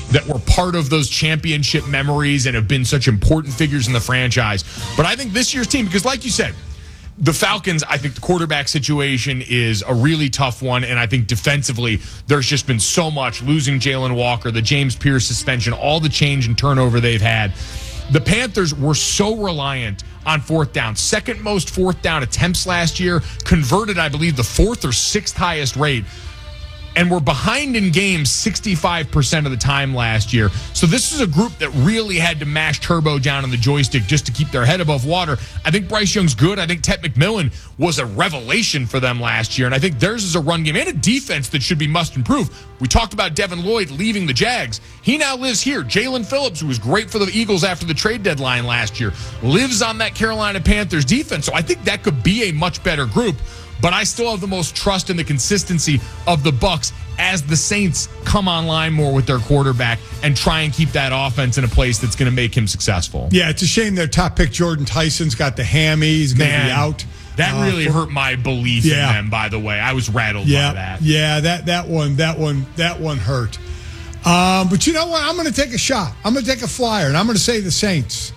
that were part of those championship memories and have been such important figures in the franchise. But I think this year's team, because like you said, the Falcons, I think the quarterback situation is a really tough one, and I think defensively there's just been so much, losing Jalen Walker, the James Pierce suspension, all the change and turnover they've had. The Panthers were so reliant on fourth down. Second most fourth down attempts last year, converted, I believe, the fourth or sixth highest rate. And we're behind in games 65% of the time last year. So this is a group that really had to mash turbo down on the joystick just to keep their head above water. I think Bryce Young's good. I think Ted McMillan was a revelation for them last year. And I think theirs is a run game and a defense that should be must improve. We talked about Devin Lloyd leaving the Jags. He now lives here. Jalen Phillips, who was great for the Eagles after the trade deadline last year, lives on that Carolina Panthers defense. So I think that could be a much better group. But I still have the most trust in the consistency of the Bucs as the Saints come online more with their quarterback and try and keep that offense in a place that's going to make him successful. Yeah, it's a shame their top pick, Jordan Tyson's got the hammy. He's going to be out. That really hurt my belief in them, by the way. I was rattled by that. Yeah, that one hurt. But you know what? I'm going to take a shot. I'm going to take a flyer, and I'm going to say the Saints.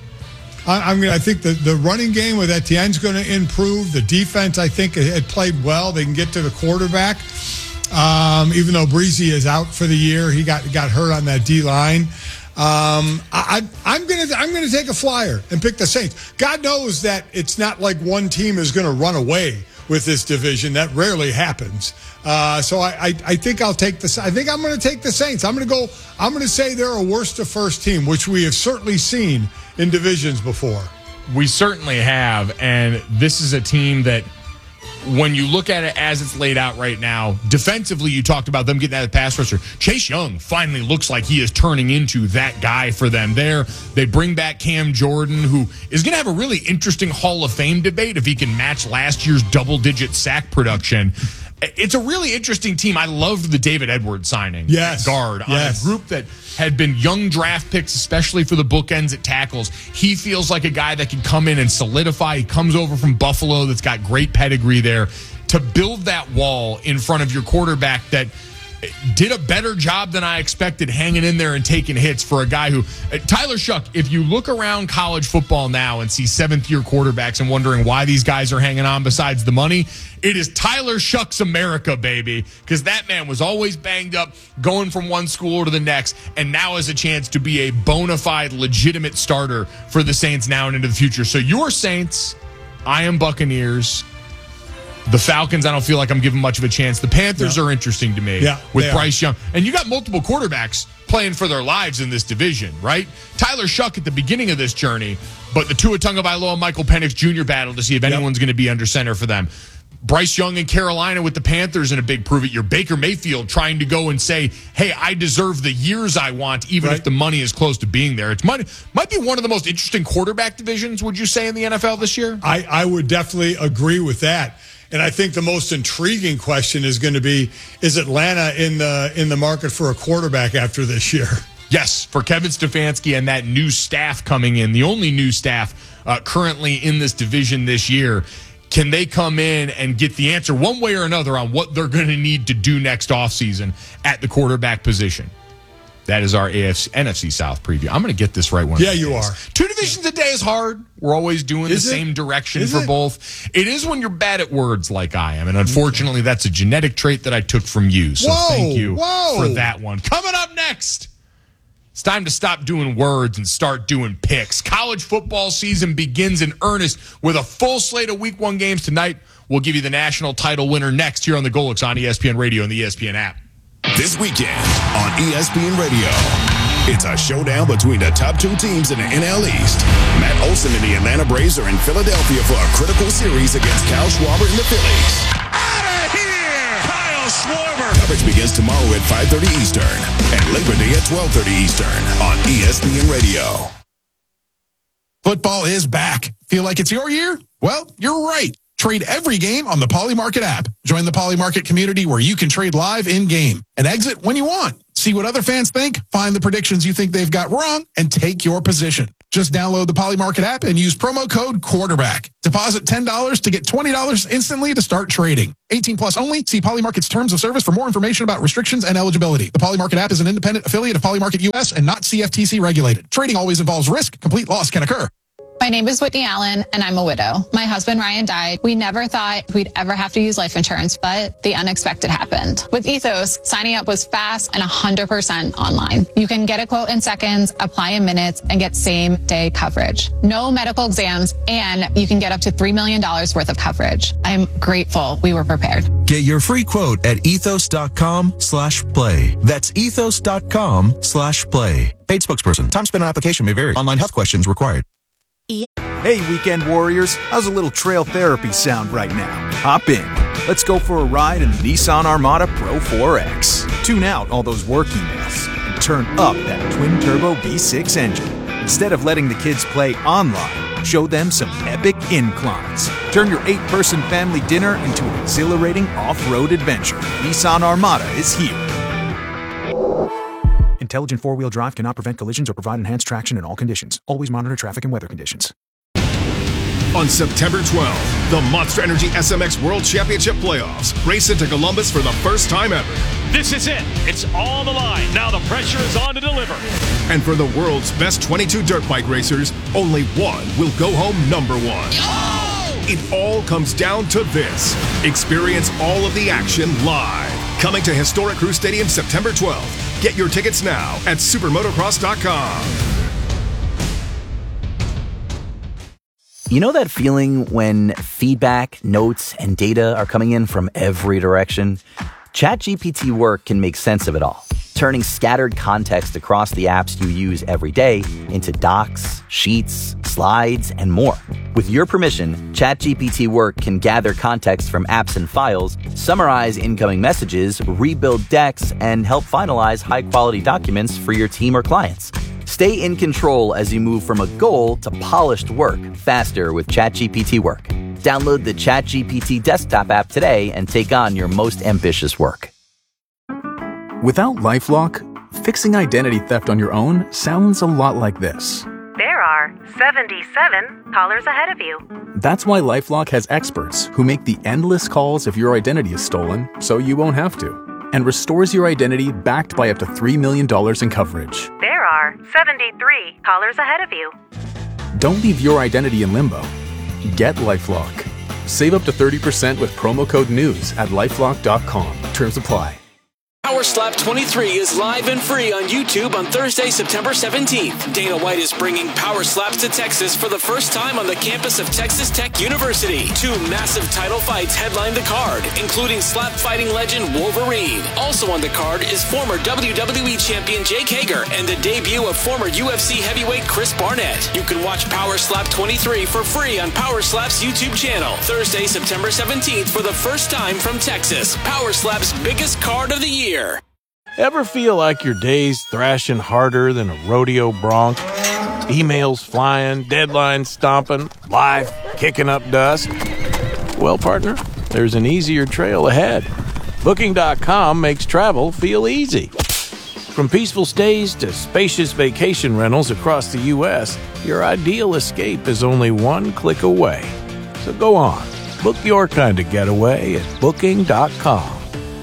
I think the running game with Etienne's going to improve. The defense, I think, had played well. They can get to the quarterback. Even though Breezy is out for the year, he got hurt on that D line. I'm gonna take a flyer and pick the Saints. God knows that it's not like one team is going to run away with this division. That rarely happens. So I think I'll take the. I think I'm going to take the Saints. I'm going to say they're a worst to first team, which we have certainly seen in divisions before. We certainly have, and this is a team that, when you look at it as it's laid out right now, defensively, you talked about them getting out of the pass rusher. Chase Young finally looks like he is turning into that guy for them there. They bring back Cam Jordan, who is going to have a really interesting Hall of Fame debate if he can match last year's double-digit sack production. It's a really interesting team. I loved the David Edwards signing at guard on a group that had been young draft picks, especially for the bookends at tackles. He feels like a guy that can come in and solidify. He comes over from Buffalo that's got great pedigree there to build that wall in front of your quarterback that did a better job than I expected hanging in there and taking hits for a guy who Tyler Shuck, if you look around college football now and see seventh-year quarterbacks and wondering why these guys are hanging on besides the money, it is Tyler Shuck's America, baby, because that man was always banged up, going from one school to the next, and now has a chance to be a bona fide, legitimate starter for the Saints now and into the future. So your Saints, I am Buccaneers. The Falcons, I don't feel like I'm giving much of a chance. The Panthers are interesting to me with Bryce Young. And you got multiple quarterbacks playing for their lives in this division, right? Tyler Shuck at the beginning of this journey, but the Tua Tagovailoa and Michael Penix Jr. battle to see if anyone's going to be under center for them. Bryce Young in Carolina with the Panthers in a big prove it. Your Baker Mayfield trying to go and say, hey, I deserve the years I want, even if the money is close to being there. It's might be one of the most interesting quarterback divisions, would you say, in the NFL this year? I would definitely agree with that. And I think the most intriguing question is going to be, is Atlanta in the market for a quarterback after this year? Yes, for Kevin Stefanski and that new staff coming in, the only new staff currently in this division this year. Can they come in and get the answer one way or another on what they're going to need to do next offseason at the quarterback position? That is our NFC South preview. I'm going to get this right one. Yeah, you are. 2 divisions a day is hard. We're always doing the same direction for both. It is when you're bad at words like I am. And unfortunately, that's a genetic trait that I took from you. So thank you for that one. Coming up next, it's time to stop doing words and start doing picks. College football season begins in earnest with a full slate of Week 1 games tonight. We'll give you the national title winner next here on the Golix on ESPN Radio and the ESPN app. This weekend on ESPN Radio, it's a showdown between the top 2 teams in the NL East. Matt Olson and the Atlanta Braves are in Philadelphia for a critical series against Kyle Schwarber and the Phillies. Out of here! Kyle Schwarber! Coverage begins tomorrow at 5:30 Eastern and Labor Day at 12:30 Eastern on ESPN Radio. Football is back. Feel like it's your year? Well, you're right. Trade every game on the Poly Market app. Join the Poly Market community where you can trade live in-game and exit when you want. See what other fans think, find the predictions you think they've got wrong, and take your position. Just download the Poly Market app and use promo code QUARTERBACK. Deposit $10 to get $20 instantly to start trading. 18 plus only. See Poly Market's terms of service for more information about restrictions and eligibility. The Poly Market app is an independent affiliate of Poly Market US and not CFTC regulated. Trading always involves risk. Complete loss can occur. My name is Whitney Allen, and I'm a widow. My husband, Ryan, died. We never thought we'd ever have to use life insurance, but the unexpected happened. With Ethos, signing up was fast and 100% online. You can get a quote in seconds, apply in minutes, and get same-day coverage. No medical exams, and you can get up to $3 million worth of coverage. I'm grateful we were prepared. Get your free quote at ethos.com/play. That's ethos.com/play. Paid spokesperson. Time spent on application may vary. Online health questions required. Hey, weekend warriors, how's a little trail therapy sound right now? Hop in. Let's go for a ride in the Nissan Armada Pro 4X. Tune out all those work emails and turn up that twin-turbo V6 engine. Instead of letting the kids play online, show them some epic inclines. Turn your 8-person family dinner into an exhilarating off-road adventure. Nissan Armada is here. Intelligent four-wheel drive cannot prevent collisions or provide enhanced traction in all conditions. Always monitor traffic and weather conditions. On September 12th, the Monster Energy SMX World Championship Playoffs race into Columbus for the first time ever. This is it. It's on the line. Now the pressure is on to deliver. And for the world's best 22 dirt bike racers, only one will go home number one. It all comes down to this. Experience all of the action live. Coming to historic Crew Stadium September 12th. Get your tickets now at supermotocross.com. You know that feeling when feedback, notes, and data are coming in from every direction? ChatGPT Work can make sense of it all, turning scattered context across the apps you use every day into docs, sheets, slides, and more. With your permission, ChatGPT Work can gather context from apps and files, summarize incoming messages, rebuild decks, and help finalize high-quality documents for your team or clients. Stay in control as you move from a goal to polished work faster with ChatGPT Work. Download the ChatGPT desktop app today and take on your most ambitious work. Without LifeLock, fixing identity theft on your own sounds a lot like this. There are 77 callers ahead of you. That's why LifeLock has experts who make the endless calls if your identity is stolen so you won't have to, and restores your identity backed by up to $3 million in coverage. There are 73 callers ahead of you. Don't leave your identity in limbo. Get LifeLock. Save up to 30% with promo code NEWS at LifeLock.com. Terms apply. Power Slap 23 is live and free on YouTube on Thursday, September 17th. Dana White is bringing Power Slaps to Texas for the first time on the campus of Texas Tech University. 2 massive title fights headline the card, including slap fighting legend Wolverine. Also on the card is former WWE champion Jake Hager and the debut of former UFC heavyweight Chris Barnett. You can watch Power Slap 23 for free on Power Slap's YouTube channel. Thursday, September 17th for the first time from Texas. Power Slap's biggest card of the year. Ever feel like your day's thrashing harder than a rodeo bronc? Emails flying, deadlines stomping, life kicking up dust? Well, partner, there's an easier trail ahead. Booking.com makes travel feel easy. From peaceful stays to spacious vacation rentals across the U.S., your ideal escape is only one click away. So go on, book your kind of getaway at Booking.com.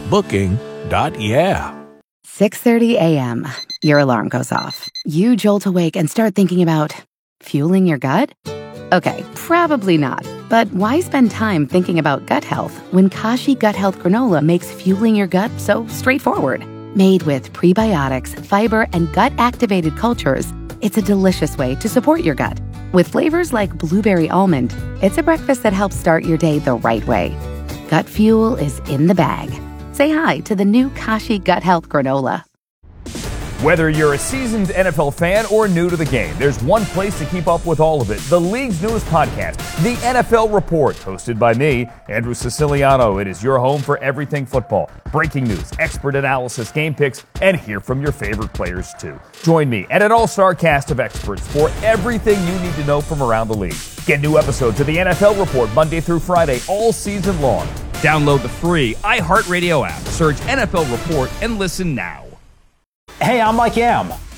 Booking.yeah. 6:30 a.m. Your alarm goes off. You jolt awake and start thinking about fueling your gut? Okay, probably not. But why spend time thinking about gut health when Kashi Gut Health Granola makes fueling your gut so straightforward? Made with prebiotics, fiber, and gut-activated cultures, it's a delicious way to support your gut. With flavors like blueberry almond, it's a breakfast that helps start your day the right way. Gut fuel is in the bag. Say hi to the new Kashi Gut Health Granola. Whether you're a seasoned NFL fan or new to the game, there's one place to keep up with all of it. The league's newest podcast, The NFL Report, hosted by me, Andrew Siciliano. It is your home for everything football. Breaking news, expert analysis, game picks, and hear from your favorite players too. Join me and an all-star cast of experts for everything you need to know from around the league. Get new episodes of The NFL Report Monday through Friday all season long. Download the free iHeartRadio app, search NFL Report, and listen now. Hey, I'm Mike Yam.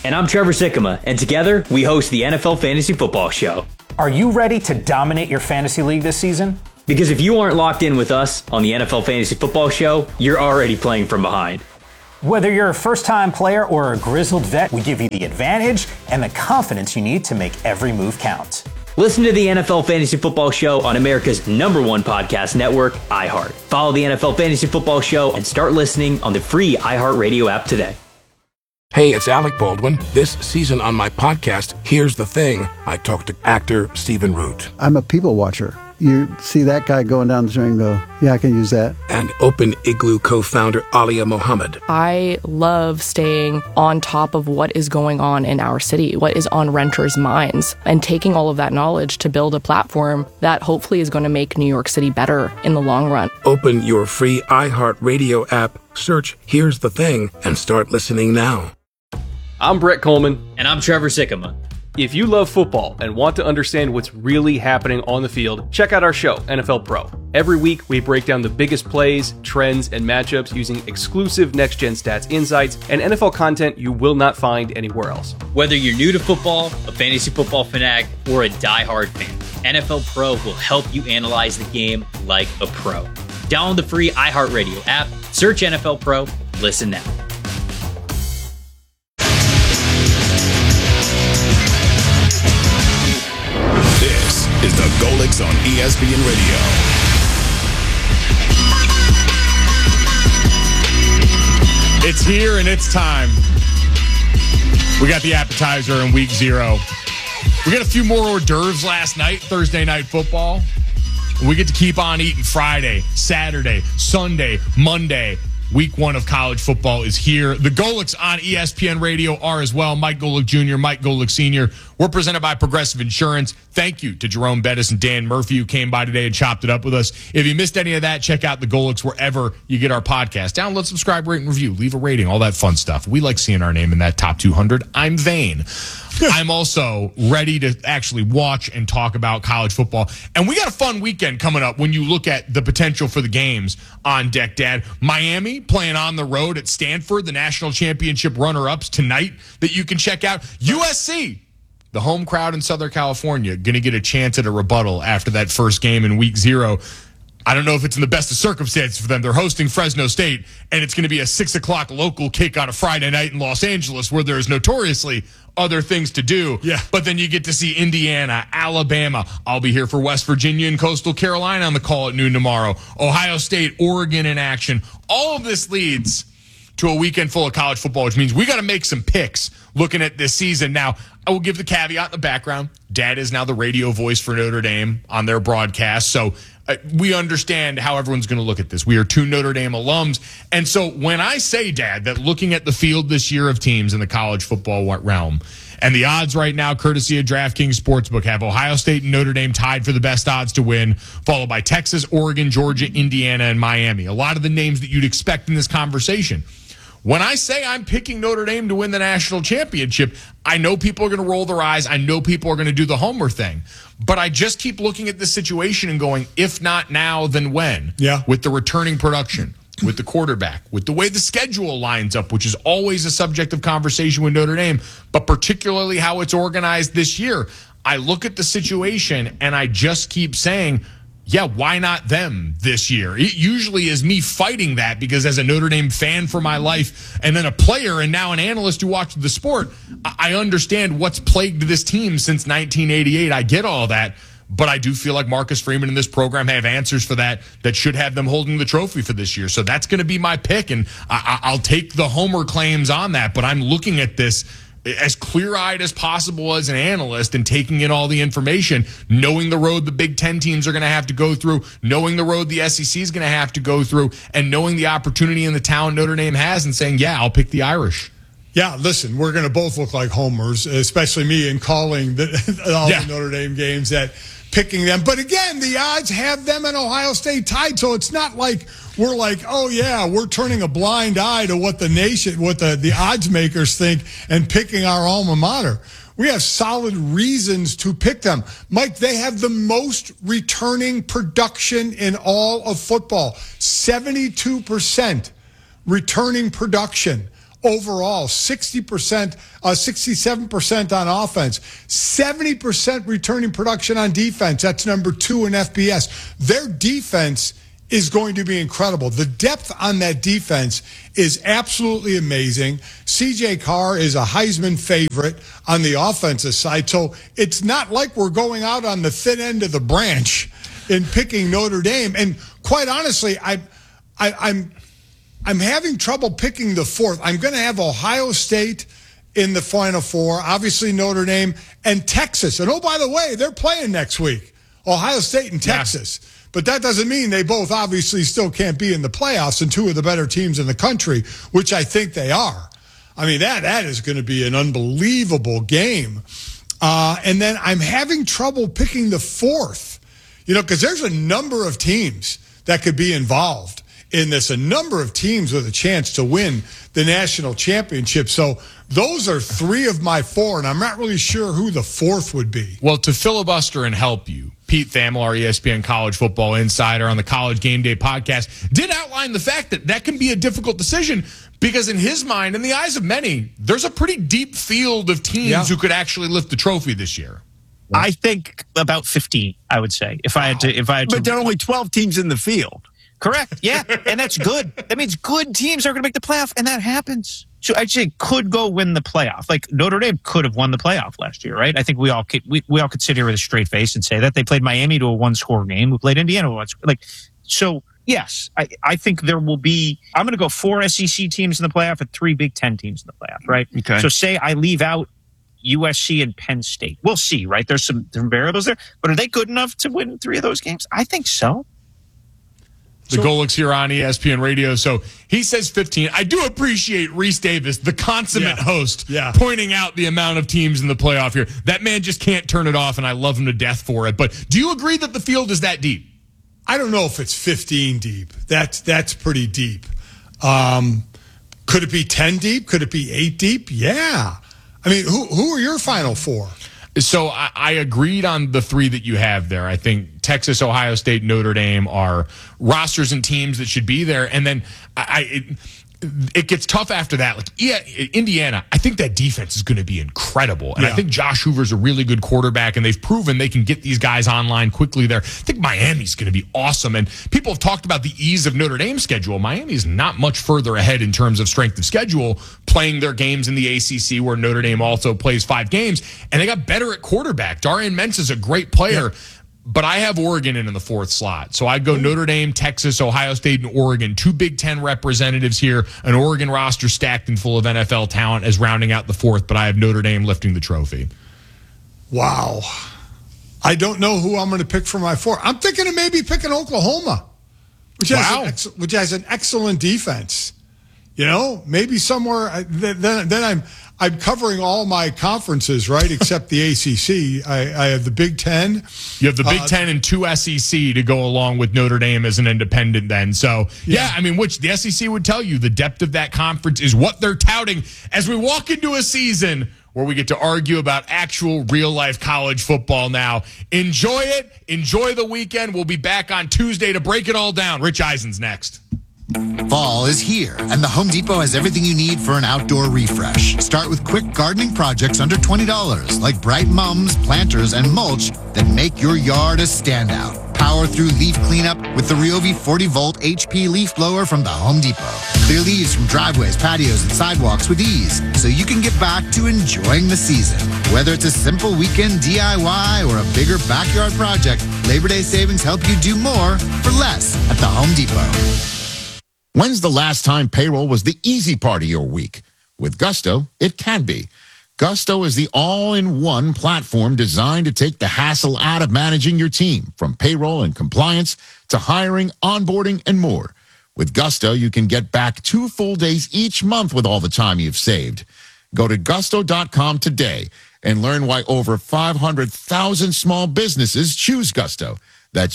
And I'm Trevor Sikkema, and together we host the NFL Fantasy Football Show. Are you ready to dominate your fantasy league this season? Because if you aren't locked in with us on the NFL Fantasy Football Show, you're already playing from behind. Whether you're a first-time player or a grizzled vet, we give you the advantage and the confidence you need to make every move count. Listen to the NFL Fantasy Football Show on America's #1 podcast network, iHeart. Follow the NFL Fantasy Football Show and start listening on the free iHeartRadio app today. Hey, it's Alec Baldwin. This season on my podcast, Here's the Thing, I talked to actor Stephen Root. I'm a people watcher. You see that guy going down the street and go, yeah, I can use that. And Open Igloo co-founder Alia Mohammed. I love staying on top of what is going on in our city, what is on renters' minds, and taking all of that knowledge to build a platform that hopefully is going to make New York City better in the long run. Open your free iHeartRadio app, search Here's the Thing, and start listening now. I'm Brett Coleman. And I'm Trevor Sikkema. If you love football and want to understand what's really happening on the field, check out our show, NFL Pro. Every week, we break down the biggest plays, trends, and matchups using exclusive next-gen stats insights and NFL content you will not find anywhere else. Whether you're new to football, a fantasy football fanatic, or a diehard fan, NFL Pro will help you analyze the game like a pro. Download the free iHeartRadio app, search NFL Pro, listen now. This is the Golics on ESPN Radio. It's here and it's time. We got the appetizer in week 0. We got a few more hors d'oeuvres last night, Thursday night football. We get to keep on eating Friday, Saturday, Sunday, Monday. Week 1 of college football is here. The Golics on ESPN Radio are as well. Mike Golic Jr., Mike Golic Sr. We're presented by Progressive Insurance. Thank you to Jerome Bettis and Dan Murphy who came by today and chopped it up with us. If you missed any of that, check out the Golics wherever you get our podcast. Download, subscribe, rate, and review. Leave a rating, all that fun stuff. We like seeing our name in that top 200. I'm vain. I'm also ready to actually watch and talk about college football. And we got a fun weekend coming up when you look at the potential for the games on deck, Dad. Miami playing on the road at Stanford, the national championship runner-ups tonight that you can check out. USC, the home crowd in Southern California, going to get a chance at a rebuttal after that first game in week 0. I don't know if it's in the best of circumstances for them. They're hosting Fresno State, and it's going to be a 6 o'clock local kick on a Friday night in Los Angeles where there's notoriously other things to do. Yeah. But then you get to see Indiana, Alabama. I'll be here for West Virginia and Coastal Carolina on the call at noon tomorrow. Ohio State, Oregon in action. All of this leads to a weekend full of college football, which means we got to make some picks looking at this season. Now, I will give the caveat in the background. Dad is now the radio voice for Notre Dame on their broadcast. So we understand how everyone's going to look at this. We are 2 Notre Dame alums. And so when I say, Dad, that looking at the field this year of teams in the college football realm, and the odds right now, courtesy of DraftKings Sportsbook, have Ohio State and Notre Dame tied for the best odds to win, followed by Texas, Oregon, Georgia, Indiana, and Miami. A lot of the names that you'd expect in this conversation. When I say I'm picking Notre Dame to win the national championship, I know people are going to roll their eyes. I know people are going to do the Homer thing. But I just keep looking at this situation and going, if not now, then when? Yeah. With the returning production, with the quarterback, with the way the schedule lines up, which is always a subject of conversation with Notre Dame, but particularly how it's organized this year. I look at the situation and I just keep saying, yeah, why not them this year? It usually is me fighting that because as a Notre Dame fan for my life and then a player and now an analyst who watches the sport, I understand what's plagued this team since 1988. I get all that, but I do feel like Marcus Freeman and this program have answers for that should have them holding the trophy for this year. So that's going to be my pick, and I'll take the homer claims on that, but I'm looking at this as clear-eyed as possible as an analyst and taking in all the information, knowing the road the Big Ten teams are going to have to go through, knowing the road the SEC is going to have to go through, and knowing the opportunity and the talent Notre Dame has and saying, yeah, I'll pick the Irish. Yeah, listen, we're going to both look like homers, especially me in calling all the Notre Dame games that picking them. But again, the odds have them and Ohio State tied, so it's not like we're like, oh yeah, we're turning a blind eye to what the odds makers think and picking our alma mater. We have solid reasons to pick them. Mike, they have the most returning production in all of football. 72% returning production overall, 60%, 67% on offense, 70% returning production on defense. That's number 2 in FBS. Their defense is going to be incredible. The depth on that defense is absolutely amazing. CJ Carr is a Heisman favorite on the offensive side. So it's not like we're going out on the thin end of the branch in picking Notre Dame. And quite honestly, I'm having trouble picking the fourth. I'm going to have Ohio State in the Final Four, obviously Notre Dame, and Texas. And oh, by the way, they're playing next week, Ohio State and Texas. Yeah. But that doesn't mean they both obviously still can't be in the playoffs and 2 of the better teams in the country, which I think they are. I mean, that is going to be an unbelievable game. And then I'm having trouble picking the fourth, because there's a number of teams that could be involved in this, a number of teams with a chance to win the national championship. So those are 3 of my 4, and I'm not really sure who the fourth would be. Well, to filibuster and help you, Pete Thamel, our ESPN college football insider on the College Game Day podcast, did outline the fact that can be a difficult decision because in his mind, in the eyes of many, there's a pretty deep field of teams who could actually lift the trophy this year. I think about 15, I would say, if I had to. But there are only 12 teams in the field. Correct. Yeah, and that's good. That means good teams are going to make the playoff, and that happens. So I'd say could go win the playoff. Like Notre Dame could have won the playoff last year, right? I think we all could sit here with a straight face and say that they played Miami to a 1-score game. We played Indiana to a 1-score. So yes, I think there will be. I'm going to go 4 SEC teams in the playoff and 3 Big Ten teams in the playoff, right? Okay. So say I leave out USC and Penn State. We'll see, right? There's some variables there, but are they good enough to win 3 of those games? I think so. The Golics here on ESPN Radio. So he says 15. I do appreciate Reese Davis, the consummate host, pointing out the amount of teams in the playoff here. That man just can't turn it off, and I love him to death for it. But do you agree that the field is that deep? I don't know if it's 15 deep. That's pretty deep. Could it be 10 deep? Could it be 8 deep? Yeah. I mean, who are your Final Four? So I agreed on the 3 that you have there. I think Texas, Ohio State, Notre Dame are rosters and teams that should be there. And then it gets tough after that. Like Indiana, I think that defense is going to be incredible. And I think Josh Hoover's a really good quarterback, and they've proven they can get these guys online quickly there. I think Miami's going to be awesome. And people have talked about the ease of Notre Dame's schedule. Miami's not much further ahead in terms of strength of schedule, playing their games in the ACC where Notre Dame also plays 5 games. And they got better at quarterback. Darian Mentz is a great player. But I have Oregon in the 4th slot. So I'd go Notre Dame, Texas, Ohio State, and Oregon. 2 Big Ten representatives here. An Oregon roster stacked and full of NFL talent as rounding out the 4th. But I have Notre Dame lifting the trophy. Wow. I don't know who I'm going to pick for my 4. I'm thinking of maybe picking Oklahoma, which has an excellent defense. Maybe somewhere. Then I'm covering all my conferences, right, except the ACC. I have the Big Ten. You have the Big Ten and 2 SEC to go along with Notre Dame as an independent then. So, which the SEC would tell you the depth of that conference is what they're touting as we walk into a season where we get to argue about actual real-life college football now. Enjoy it. Enjoy the weekend. We'll be back on Tuesday to break it all down. Rich Eisen's next. Fall is here, and the Home Depot has everything you need for an outdoor refresh. Start with quick gardening projects under $20, like bright mums, planters, and mulch that make your yard a standout. Power through leaf cleanup with the Ryobi 40-volt HP leaf blower from the Home Depot. Clear leaves from driveways, patios, and sidewalks with ease, so you can get back to enjoying the season. Whether it's a simple weekend DIY or a bigger backyard project, Labor Day savings help you do more for less at the Home Depot. When's the last time payroll was the easy part of your week? With Gusto, it can be. Gusto is the all-in-one platform designed to take the hassle out of managing your team, from payroll and compliance to hiring, onboarding, and more. With Gusto, you can get back 2 full days each month with all the time you've saved. Go to gusto.com today and learn why over 500,000 small businesses choose Gusto. That's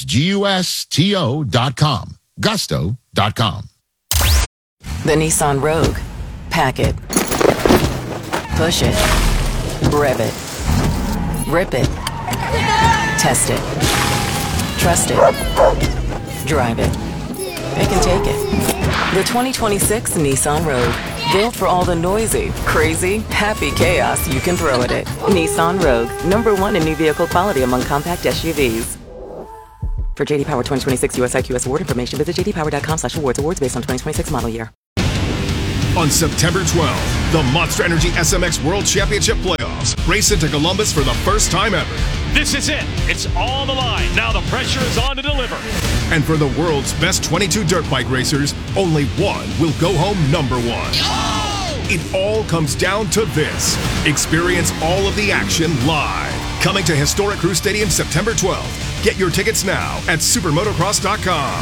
GUSTO.com. Gusto.com. The Nissan Rogue. Pack it. Push it. Rev it. Rip it. Test it. Trust it. Drive it. It can take it. The 2026 Nissan Rogue. Built for all the noisy, crazy, happy chaos you can throw at it. Nissan Rogue, #1 in new vehicle quality among compact SUVs. For JD Power 2026 US IQS award information, visit jdpower.com/awards. Awards based on 2026 model year. On September 12th, the Monster Energy SMX World Championship Playoffs race into Columbus for the first time ever. This is it. It's on the line. Now the pressure is on to deliver. And for the world's best 22 dirt bike racers, only one will go home #1. It all comes down to this. Experience all of the action live. Coming to historic Crew Stadium September 12th. Get your tickets now at supermotocross.com.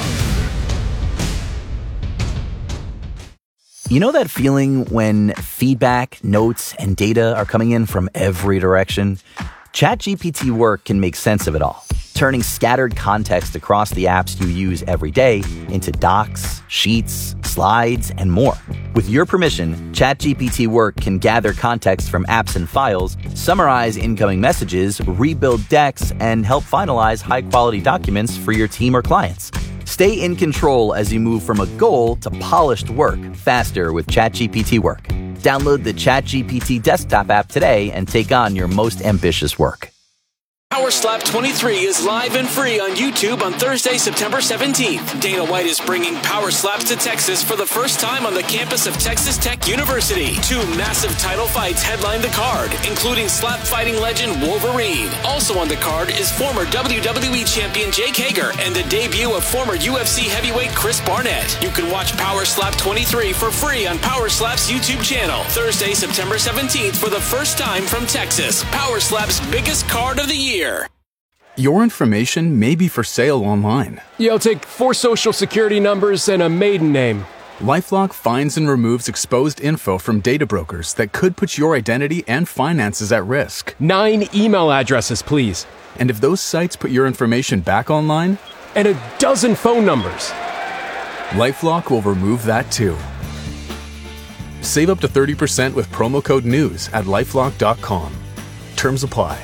You know that feeling when feedback, notes, and data are coming in from every direction? ChatGPT Work can make sense of it all, turning scattered context across the apps you use every day into docs, sheets, slides, and more. With your permission, ChatGPT Work can gather context from apps and files, summarize incoming messages, rebuild decks, and help finalize high-quality documents for your team or clients. Stay in control as you move from a goal to polished work faster with ChatGPT Work. Download the ChatGPT desktop app today and take on your most ambitious work. Power Slap 23 is live and free on YouTube on Thursday, September 17th. Dana White is bringing Power Slaps to Texas for the first time on the campus of Texas Tech University. 2 massive title fights headline the card, including slap fighting legend Wolverine. Also on the card is former WWE champion Jake Hager and the debut of former UFC heavyweight Chris Barnett. You can watch Power Slap 23 for free on Power Slap's YouTube channel. Thursday, September 17th for the first time from Texas. Power Slap's biggest card of the year. Your information may be for sale online. Yeah, I'll take 4 social security numbers and a maiden name. LifeLock finds and removes exposed info from data brokers that could put your identity and finances at risk. 9 email addresses, please. And if those sites put your information back online? And a dozen phone numbers. LifeLock will remove that too. Save up to 30% with promo code NEWS at LifeLock.com. Terms apply.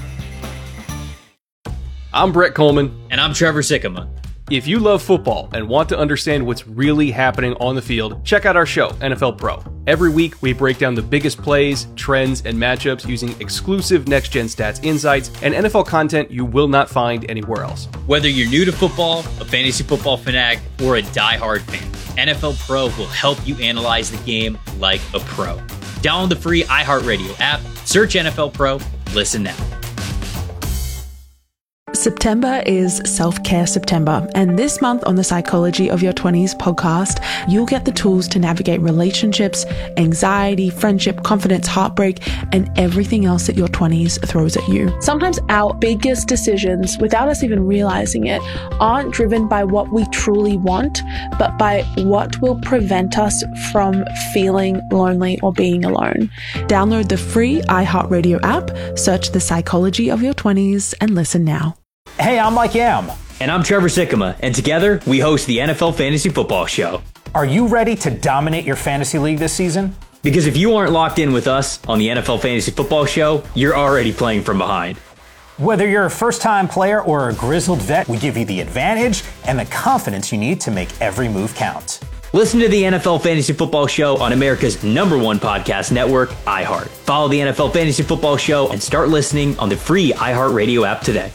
I'm Brett Coleman. And I'm Trevor Sikkema. If you love football and want to understand what's really happening on the field, check out our show, NFL Pro. Every week, we break down the biggest plays, trends, and matchups using exclusive next-gen stats insights and NFL content you will not find anywhere else. Whether you're new to football, a fantasy football fanatic, or a diehard fan, NFL Pro will help you analyze the game like a pro. Download the free iHeartRadio app, search NFL Pro, listen now. September is Self-Care September, and this month on the Psychology of Your 20s podcast, you'll get the tools to navigate relationships, anxiety, friendship, confidence, heartbreak, and everything else that your 20s throws at you. Sometimes our biggest decisions, without us even realizing it, aren't driven by what we truly want, but by what will prevent us from feeling lonely or being alone. Download the free iHeartRadio app, search the Psychology of Your 20s, and listen now. Hey, I'm Mike Yam. And I'm Trevor Sikkema, and together we host the NFL Fantasy Football Show. Are you ready to dominate your fantasy league this season? Because if you aren't locked in with us on the NFL Fantasy Football Show, you're already playing from behind. Whether you're a first-time player or a grizzled vet, we give you the advantage and the confidence you need to make every move count. Listen to the NFL Fantasy Football Show on America's #1 podcast network, iHeart. Follow the NFL Fantasy Football Show and start listening on the free iHeartRadio app today.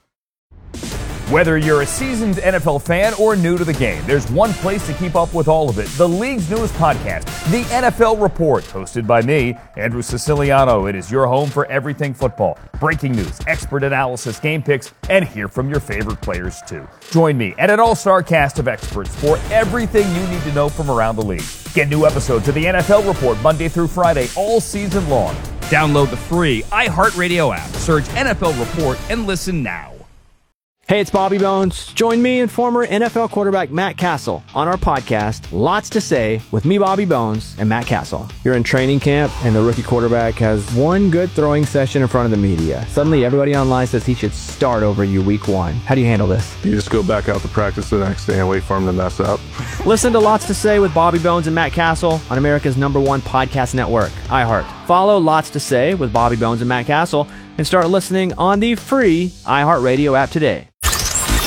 Whether you're a seasoned NFL fan or new to the game, there's one place to keep up with all of it. The league's newest podcast, The NFL Report, hosted by me, Andrew Siciliano. It is your home for everything football. Breaking news, expert analysis, game picks, and hear from your favorite players too. Join me and an all-star cast of experts for everything you need to know from around the league. Get new episodes of The NFL Report Monday through Friday all season long. Download the free iHeartRadio app, search NFL Report, and listen now. Hey, it's Bobby Bones. Join me and former NFL quarterback Matt Castle on our podcast, Lots to Say, with me, Bobby Bones, and Matt Castle. You're in training camp, and the rookie quarterback has one good throwing session in front of the media. Suddenly, everybody online says he should start over you week 1. How do you handle this? You just go back out to practice the next day and wait for him to mess up. Listen to Lots to Say with Bobby Bones and Matt Castle on America's #1 podcast network, iHeart. Follow Lots to Say with Bobby Bones and Matt Castle and start listening on the free iHeartRadio app today.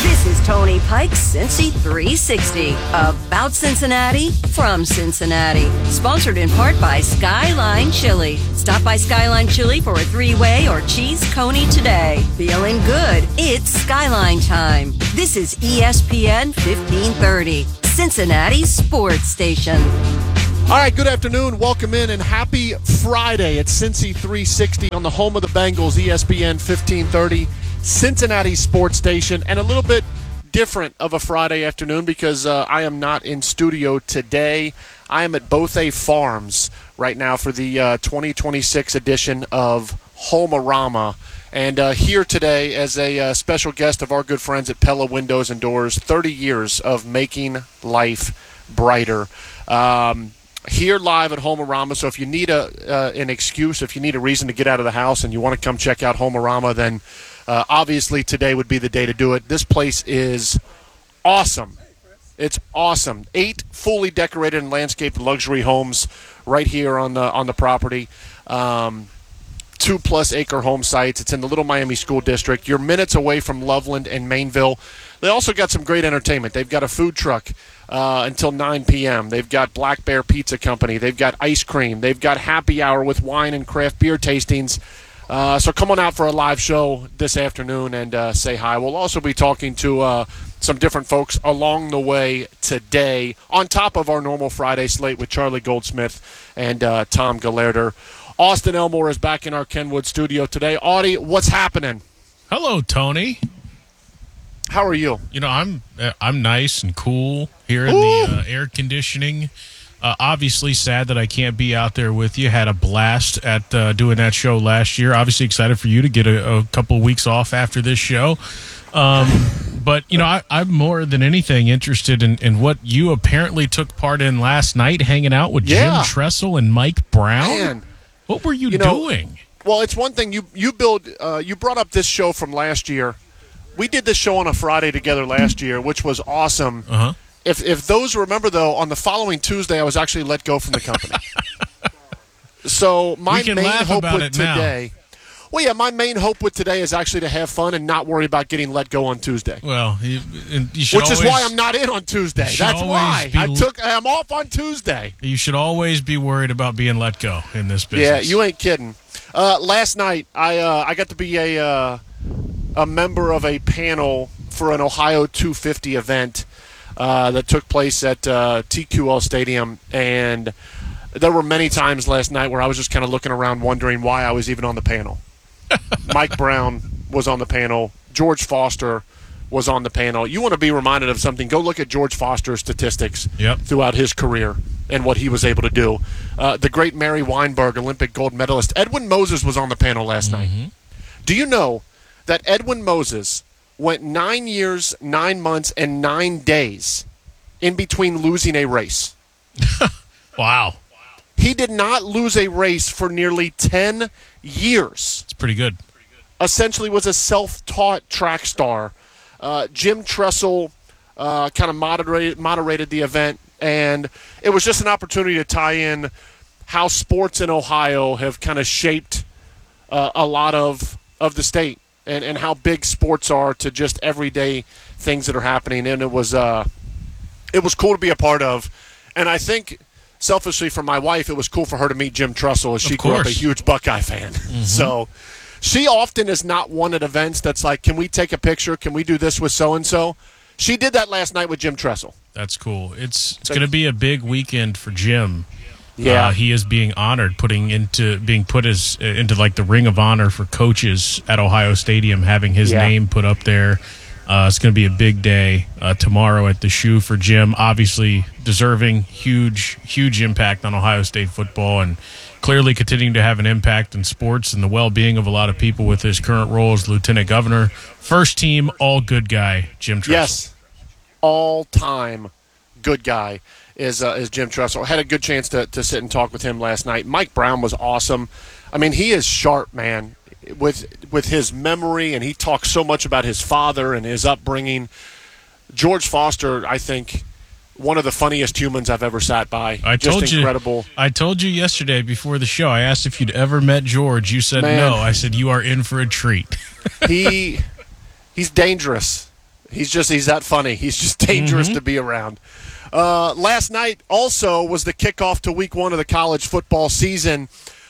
This is Tony Pike's Cincy 360. About Cincinnati, from Cincinnati. Sponsored in part by Skyline Chili. Stop by Skyline Chili for a 3-way or cheese coney today. Feeling good? It's Skyline time. This is ESPN 1530, Cincinnati Sports Station. All right, good afternoon. Welcome in and happy Friday at Cincy 360 on the home of the Bengals, ESPN 1530, Cincinnati Sports Station, and a little bit different of a Friday afternoon because I am not in studio today. I am at Bothay Farms right now for the 2026 edition of Home-A-Rama. And here today as a special guest of our good friends at Pella Windows and Doors, 30 years of making life brighter. Here live at Home-A-Rama, so if you need an excuse, if you need a reason to get out of the house and you want to come check out Home-A-Rama, then obviously today would be the day to do it. This place is awesome. It's awesome. 8 fully decorated and landscaped luxury homes right here on the property. 2+ acre home sites. It's in the Little Miami School District. You're minutes away from Loveland and Mainville. They also got some great entertainment. They've got a food truck until 9 p.m. They've got Black Bear Pizza Company. They've got ice cream. They've got happy hour with wine and craft beer tastings. So come on out for a live show this afternoon and say hi. We'll also be talking to some different folks along the way today on top of our normal Friday slate with Charlie Goldsmith and Tom Galerder. Austin Elmore is back in our Kenwood studio today. Audie, what's happening? Hello, Tony. How are you? You know, I'm nice and cool here in the air conditioning. Obviously sad that I can't be out there with you. Had a blast at doing that show last year. Obviously excited for you to get a couple of weeks off after this show. But, you know, I'm more than anything interested in what you apparently took part in last night, hanging out with Jim Tressel and Mike Brown. Man. What were you doing? Well, it's one thing. You brought up this show from last year. We did this show on a Friday together last year, which was awesome. Uh-huh. If those remember, though, on the following Tuesday, I was actually let go from the company. So my main hope with today, my main hope with today is actually to have fun and not worry about getting let go on Tuesday. Well, you should which is why I'm not in on Tuesday. That's why I'm off on Tuesday. You should always be worried about being let go in this business. Yeah, you ain't kidding. Last night, I got to be a member of a panel for an Ohio 250 event that took place at TQL Stadium, and there were many times last night where I was just kind of looking around wondering why I was even on the panel. Mike Brown was on the panel. George Foster was on the panel. You want to be reminded of something, go look at George Foster's statistics throughout his career and what he was able to do. The great Mary Weinberg, Olympic gold medalist. Edwin Moses was on the panel last night. Do you know that Edwin Moses went 9 years, 9 months, and 9 days in between losing a race? Wow. He did not lose a race for nearly 10 years. It's pretty good. Essentially was a self-taught track star. Jim Tressel kind of moderated the event, and it was just an opportunity to tie in how sports in Ohio have kind of shaped a lot of the state and how big sports are to just everyday things that are happening. And it was cool to be a part of. And I think, selfishly for my wife, it was cool for her to meet Jim Tressel as she grew up a huge Buckeye fan. So she often is not one at events that's like, can we take a picture? Can we do this with so-and-so? She did that last night with Jim Tressel. That's cool. It's going to be a big weekend for Jim. Yeah, he is being honored, being put into like the Ring of Honor for coaches at Ohio Stadium, having his name put up there. It's going to be a big day tomorrow at the Shoe for Jim. Obviously, deserving huge impact on Ohio State football, and clearly continuing to have an impact in sports and the well-being of a lot of people with his current role as Lieutenant Governor. First team, all good guy, Jim Tressel. Yes, all-time good guy is Jim Tressel. I had a good chance to sit and talk with him last night. Mike Brown was awesome. I mean, he is sharp, man, with his memory, and he talks so much about his father and his upbringing. George Foster, I think, one of the funniest humans I've ever sat by. Incredible. I told you yesterday before the show, I asked if you'd ever met George. You said no. I said, you are in for a treat. He's dangerous. He's that funny. He's just dangerous to be around. Last night also was the kickoff to week 1 of the college football season.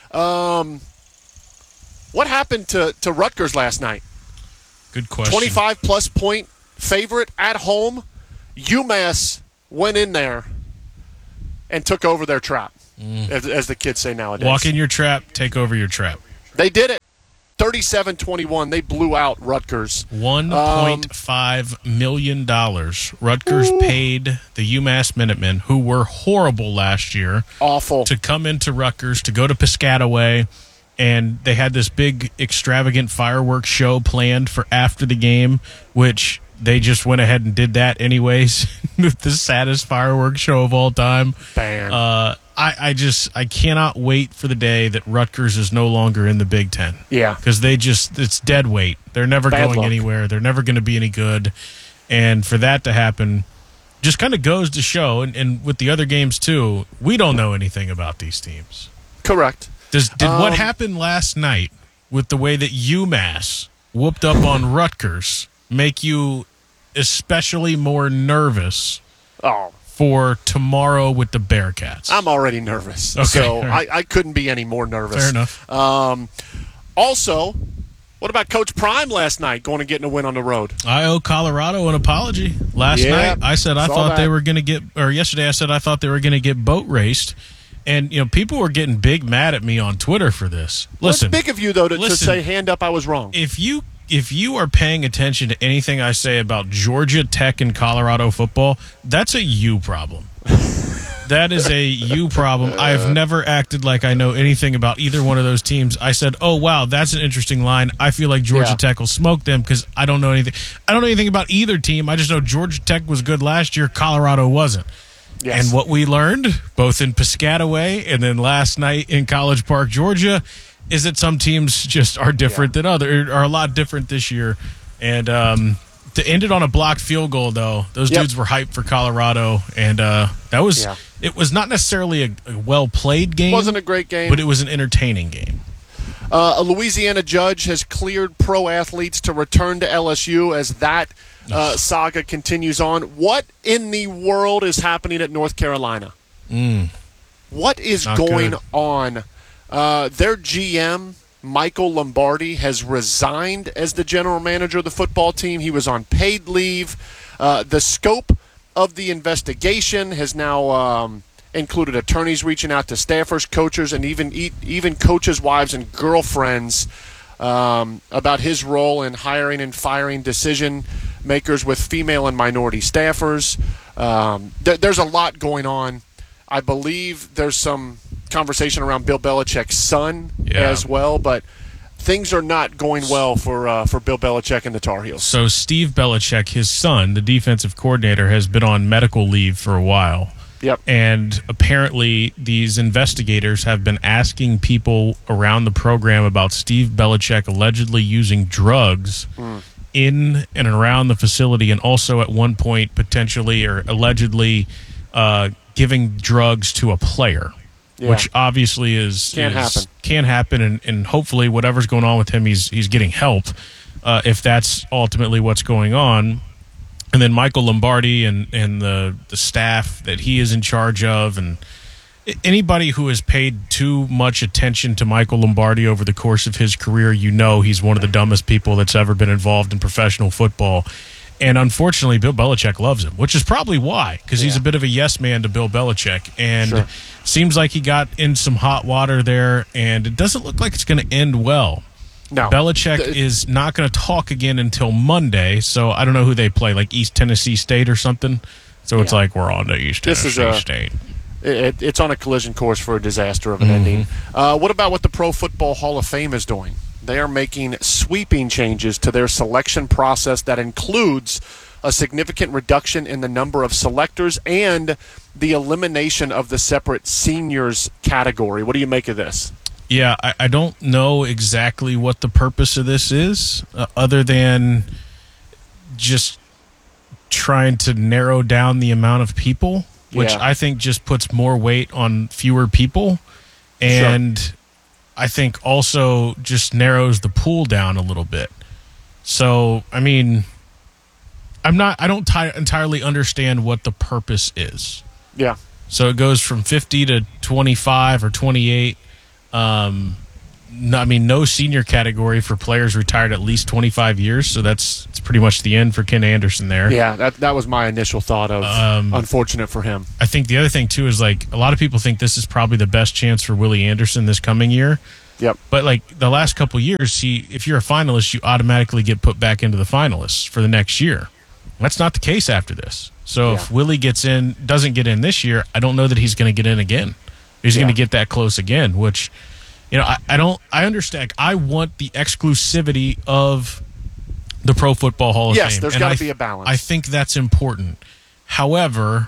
What happened to Rutgers last night? Good question. 25-plus point favorite at home. UMass went in there and took over their trap, as the kids say nowadays. Walk in your trap, take over your trap. They did it. 37-21. They blew out Rutgers. $1.5 million. Rutgers paid the UMass Minutemen, who were horrible last year, awful, to come into Rutgers, to go to Piscataway, and they had this big extravagant fireworks show planned for after the game, which they just went ahead and did that anyways. The saddest fireworks show of all time. Bam. I cannot wait for the day that Rutgers is no longer in the Big Ten. Yeah. Because it's dead weight. They're never going anywhere. They're never going to be any good. And for that to happen just kind of goes to show, and with the other games too, we don't know anything about these teams. Correct. Did what happened last night with the way that UMass whooped up on Rutgers make you especially more nervous for tomorrow with the Bearcats? I'm already nervous. Okay, so right. I couldn't be any more nervous. Fair enough. Also, what about Coach Prime last night going and getting a win on the road? I owe Colorado an apology. Last night I said I thought they were going to get, or yesterday I said I thought they were going to get boat raced. And, people were getting big mad at me on Twitter for this. Listen, well, it's big of you, though, to say, hand up, I was wrong. If you are paying attention to anything I say about Georgia Tech and Colorado football, that's a you problem. That is a you problem. I've never acted like I know anything about either one of those teams. I said, oh, wow, that's an interesting line. I feel like Georgia Tech will smoke them because I don't know anything. I don't know anything about either team. I just know Georgia Tech was good last year. Colorado wasn't. Yes. And what we learned, both in Piscataway and then last night in College Park, Georgia, is that some teams just are different than others, are a lot different this year. And to end it on a blocked field goal, though, those dudes were hyped for Colorado. And that was it was not necessarily a well-played game. It wasn't a great game. But it was an entertaining game. A Louisiana judge has cleared pro athletes to return to LSU as that saga continues on. What in the world is happening at North Carolina? What is going on? Their GM, Michael Lombardi, has resigned as the general manager of the football team. He was on paid leave. The scope of the investigation has now included attorneys reaching out to staffers, coaches, and even coaches' wives and girlfriends about his role in hiring and firing decision makers with female and minority staffers. There's a lot going on. I believe there's some conversation around Bill Belichick's son as well, but things are not going well for Bill Belichick and the Tar Heels. So Steve Belichick, his son, the defensive coordinator, has been on medical leave for a while. Yep. And apparently these investigators have been asking people around the program about Steve Belichick allegedly using drugs in and around the facility, and also at one point potentially or allegedly giving drugs to a player, which obviously can't happen. And hopefully whatever's going on with him, he's getting help if that's ultimately what's going on. And then Michael Lombardi and the staff that he is in charge of, and anybody who has paid too much attention to Michael Lombardi over the course of his career, he's one of the dumbest people that's ever been involved in professional football. And unfortunately, Bill Belichick loves him, which is probably why, because he's a bit of a yes man to Bill Belichick. And seems like he got in some hot water there, and it doesn't look like it's going to end well. No. Belichick is not going to talk again until Monday, so I don't know who they play, like East Tennessee State or something. So it's like we're on to East Tennessee State. It's on a collision course for a disaster of an ending. What about what the Pro Football Hall of Fame is doing? They are making sweeping changes to their selection process that includes a significant reduction in the number of selectors and the elimination of the separate seniors category. What do you make of this? Yeah, I don't know exactly what the purpose of this is, other than just trying to narrow down the amount of people, which I think just puts more weight on fewer people. And I think also just narrows the pool down a little bit. So, I mean, I don't entirely understand what the purpose is. Yeah. So it goes from 50 to 25 or 28. No senior category for players retired at least 25 years. So it's pretty much the end for Ken Anderson there. Yeah, that was my initial thought of unfortunate for him. I think the other thing, too, is like a lot of people think this is probably the best chance for Willie Anderson this coming year. Yep. But like the last couple of years, if you're a finalist, you automatically get put back into the finalists for the next year. That's not the case after this. So if Willie doesn't get in this year, I don't know that he's going to get in again. He's going to get that close again, which, I understand. I want the exclusivity of the Pro Football Hall of Fame. Yes, there's got to be a balance. I think that's important. However,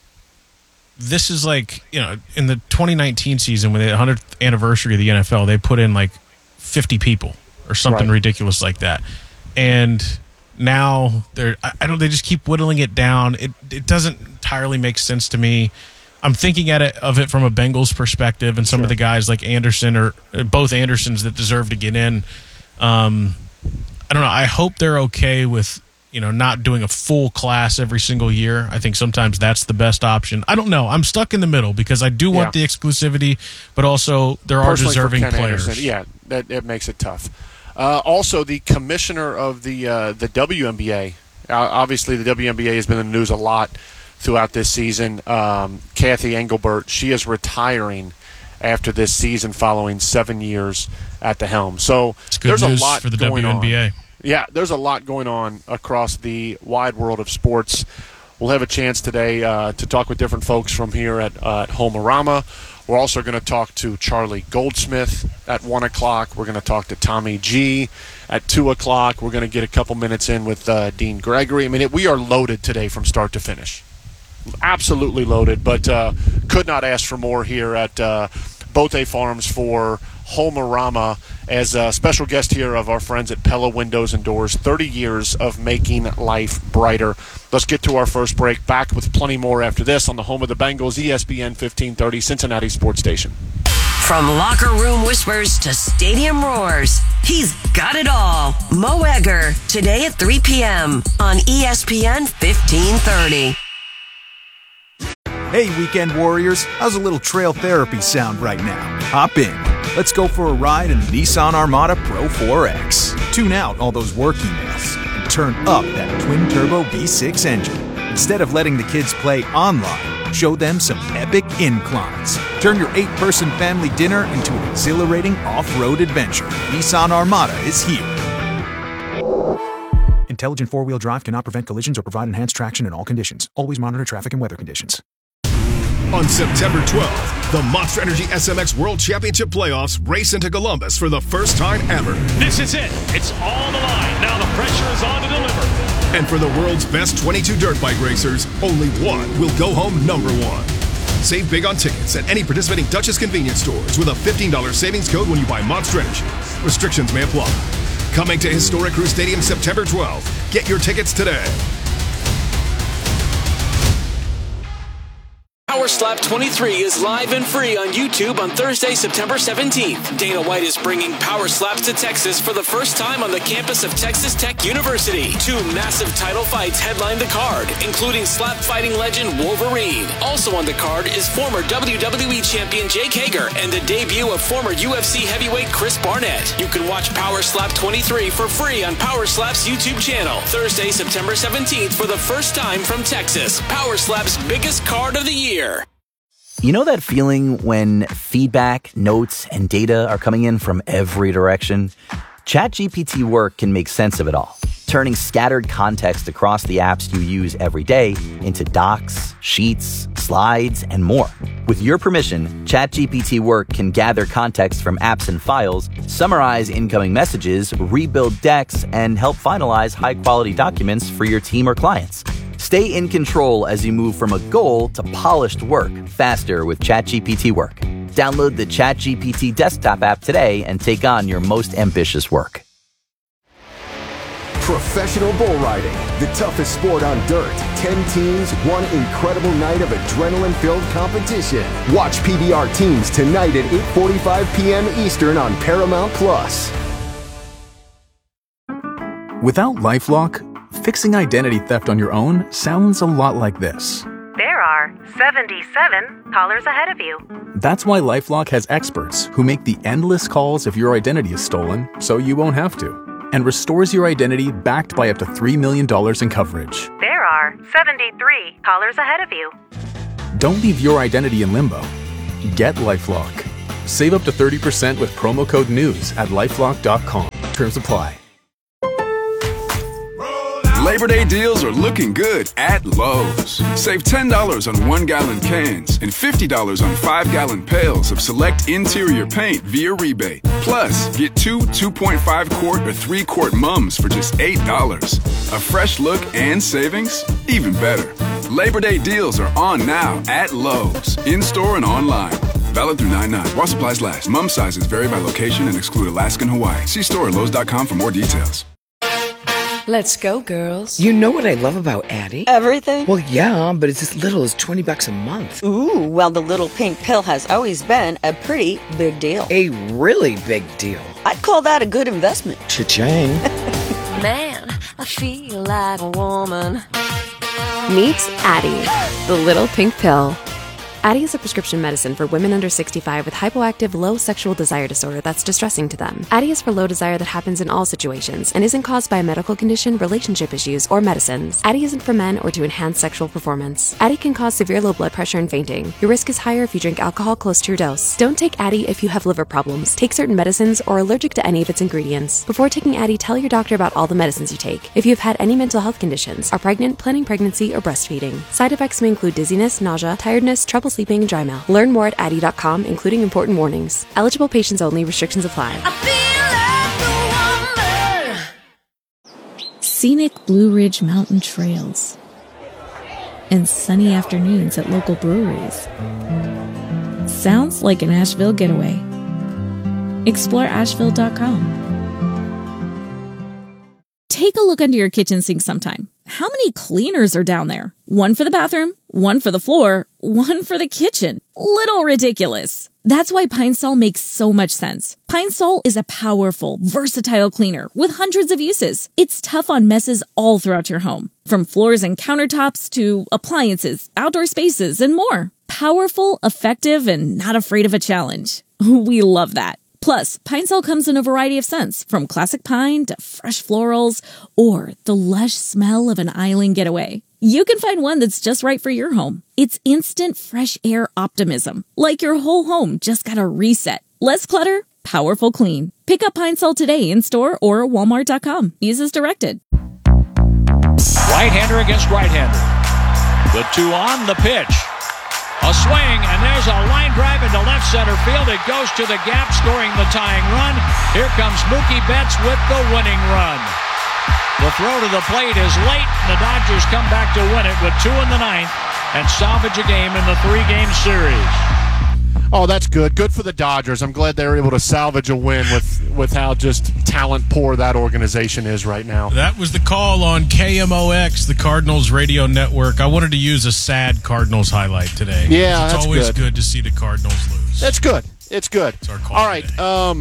this is like, in the 2019 season, when the 100th anniversary of the NFL, they put in like 50 people or something ridiculous like that. And now they just keep whittling it down. It doesn't entirely make sense to me. I'm thinking of it from a Bengals perspective, and some of the guys like Anderson or both Andersons that deserve to get in. I don't know. I hope they're okay with not doing a full class every single year. I think sometimes that's the best option. I don't know. I'm stuck in the middle because I do want the exclusivity, but also there are deserving players. Anderson, yeah, that makes it tough. Also, the commissioner of the WNBA. Obviously, the WNBA has been in the news a lot throughout this season. Kathy Engelbert, she is retiring after this season following 7 years at the helm. So there's a lot for the going WNBA. on. Yeah, there's a lot going on across the wide world of sports. We'll have a chance today to talk with different folks from here at Homerama. We're also going to talk to Charlie Goldsmith at 1 o'clock. We're going to talk to Tommy G at 2 o'clock. We're going to get a couple minutes in with Dean Gregory. I mean, we are loaded today from start to finish. Absolutely loaded, but could not ask for more here at Bote Farms for Homerama as a special guest here of our friends at Pella Windows and Doors. 30 years of making life brighter. Let's get to our first break. Back with plenty more after this on the home of the Bengals, ESPN 1530, Cincinnati Sports Station. From locker room whispers to stadium roars, he's got it all. Mo Egger, today at 3 p.m. on ESPN 1530. Hey, weekend warriors, how's a little trail therapy sound right now? Hop in. Let's go for a ride in the Nissan Armada Pro 4X. Tune out all those work emails and turn up that twin-turbo V6 engine. Instead of letting the kids play online, show them some epic inclines. Turn your 8-person family dinner into an exhilarating off-road adventure. Nissan Armada is here. Intelligent four-wheel drive cannot prevent collisions or provide enhanced traction in all conditions. Always monitor traffic and weather conditions. On September 12th, the Monster Energy SMX World Championship Playoffs race into Columbus for the first time ever. This is it. It's on the line. Now the pressure is on to deliver. And for the world's best 22 dirt bike racers, only one will go home number one. Save big on tickets at any participating Dutchess convenience stores with a $15 savings code when you buy Monster Energy. Restrictions may apply. Coming to Historic Crew Stadium September 12th. Get your tickets today. Power Slap 23 is live and free on YouTube on Thursday, September 17th. Dana White is bringing Power Slaps to Texas for the first time on the campus of Texas Tech University. 2 massive title fights headline the card, including slap fighting legend Wolverine. Also on the card is former WWE champion Jake Hager and the debut of former UFC heavyweight Chris Barnett. You can watch Power Slap 23 for free on Power Slap's YouTube channel. Thursday, September 17th for the first time from Texas. Power Slap's biggest card of the year. You know that feeling when feedback, notes, and data are coming in from every direction? ChatGPT Work can make sense of it all, turning scattered context across the apps you use every day into docs, sheets, slides, and more. With your permission, ChatGPT Work can gather context from apps and files, summarize incoming messages, rebuild decks, and help finalize high-quality documents for your team or clients. Stay in control as you move from a goal to polished work faster with ChatGPT Work. Download the ChatGPT desktop app today and take on your most ambitious work. Professional bull riding, the toughest sport on dirt. 10 teams, one incredible night of adrenaline-filled competition. Watch PBR teams tonight at 8:45 p.m. Eastern on Paramount+. Without LifeLock, Fixing identity theft on your own sounds a lot like this. There are 77 callers ahead of you. That's why LifeLock has experts who make the endless calls if your identity is stolen so you won't have to, and restores your identity backed by up to $3 million in coverage. There are 73 callers ahead of you. Don't leave your identity in limbo. Get LifeLock. Save up to 30% with promo code NEWS at LifeLock.com. Terms apply. Labor Day deals are looking good at Lowe's. Save $10 on 1-gallon cans and $50 on 5-gallon pails of select interior paint via rebate. Plus, get 2 2.5-quart or 3-quart mums for just $8. A fresh look and savings? Even better. Labor Day deals are on now at Lowe's, in-store and online. Valid through 9/9. While supplies last. Mum sizes vary by location and exclude Alaska and Hawaii. See store at Lowe's.com for more details. Let's go, girls. You know what I love about Addie? Everything? Well, yeah, but it's as little as $20 a month. Ooh, well, the little pink pill has always been a pretty big deal. A really big deal. I'd call that a good investment. Cha-ching. Man, I feel like a woman. Meet Addie, the little pink pill. Addie is a prescription medicine for women under 65 with hypoactive low sexual desire disorder that's distressing to them. Addie is for low desire that happens in all situations and isn't caused by a medical condition, relationship issues, or medicines. Addie isn't for men or to enhance sexual performance. Addie can cause severe low blood pressure and fainting. Your risk is higher if you drink alcohol close to your dose. Don't take Addie if you have liver problems, take certain medicines, or are allergic to any of its ingredients. Before taking Addie, tell your doctor about all the medicines you take. If you have had any mental health conditions, are pregnant, planning pregnancy, or breastfeeding. Side effects may include dizziness, nausea, tiredness, trouble sleeping, and dry mouth. Learn more at Addie.com, including important warnings. Eligible patients only. Restrictions apply. Scenic Blue Ridge Mountain trails and sunny afternoons at local breweries. Sounds like an Asheville getaway. Explore Asheville.com. Take a look under your kitchen sink sometime. How many cleaners are down there? One for the bathroom, one for the floor, one for the kitchen. Little ridiculous. That's why Pine Sol makes so much sense. Pine Sol is a powerful, versatile cleaner with hundreds of uses. It's tough on messes all throughout your home, from floors and countertops to appliances, outdoor spaces, and more. Powerful, effective, and not afraid of a challenge. We love that. Plus, Pine Sol comes in a variety of scents, from classic pine to fresh florals, or the lush smell of an island getaway. You can find one that's just right for your home. It's instant fresh air optimism, like your whole home just got a reset. Less clutter, powerful clean. Pick up Pine Sol today in store or Walmart.com. Use as directed. Right-hander against right-hander. The two on the pitch. A swing, and there's a line drive into left center field. It goes to the gap, scoring the tying run. Here comes Mookie Betts with the winning run. The throw to the plate is late. The Dodgers come back to win it with 2 in the 9th and salvage a game in the 3-game series. Oh, that's good. Good for the Dodgers. I'm glad they were able to salvage a win with how just talent poor that organization is right now. That was the call on KMOX, the Cardinals radio network. I wanted to use a sad Cardinals highlight today. Yeah, it's that's always good to see the Cardinals lose. That's good. It's good. It's our call. All right,